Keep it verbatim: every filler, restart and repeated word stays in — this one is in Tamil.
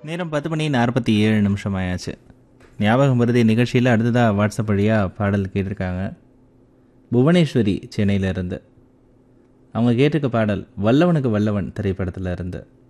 நேரம் பத்து மணி நாற்பத்தி ஏழு நிமிஷம் ஆயாச்சு. ஞாபகம் வருது நிகழ்ச்சியில் அடுத்ததாக வாட்ஸ்அப் வழியாக பாடல் கேட்டிருக்காங்க. புவனேஸ்வரி சென்னையிலேருந்து அவங்க கேட்டிருக்க பாடல் வல்லவனுக்கு வல்லவன் திரைப்படத்தில் இருந்து.